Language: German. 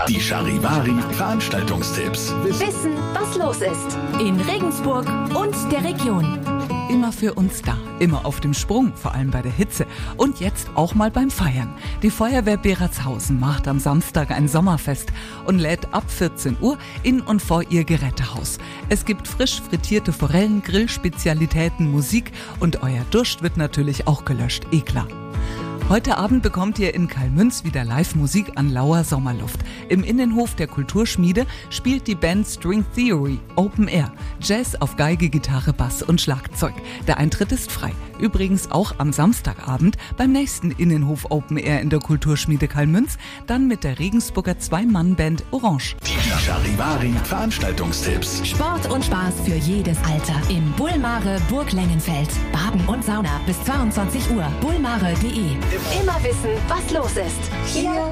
Die Charivari Veranstaltungstipps. Wissen, was los ist. In Regensburg und der Region. Immer für uns da, immer auf dem Sprung, vor allem bei der Hitze. Und jetzt auch mal beim Feiern. Die Feuerwehr Beratshausen macht am Samstag ein Sommerfest und lädt ab 14 Uhr in und vor ihr Gerätehaus. Es gibt frisch frittierte Forellen, Grillspezialitäten, Musik und euer Durst wird natürlich auch gelöscht, klar. Heute Abend bekommt ihr in Kalmünz wieder Live-Musik an lauer Sommerluft. Im Innenhof der Kulturschmiede spielt die Band String Theory Open Air. Jazz auf Geige, Gitarre, Bass und Schlagzeug. Der Eintritt ist frei. Übrigens auch am Samstagabend beim nächsten Innenhof Open Air in der Kulturschmiede Kalmünz, dann mit der Regensburger 2-Mann-Band Orange. Die Charivari Veranstaltungstipps. Sport und Spaß für jedes Alter. Im Bullmare Burg Lengenfeld. Baden und Sauna bis 22 Uhr. bullmare.de. Immer wissen, was los ist. Hier